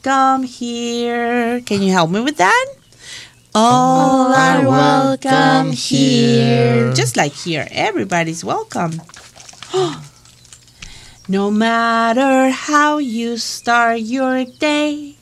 Come here. Can you help me with that? All are welcome here. Just like here, everybody's welcome. No matter how you start your day,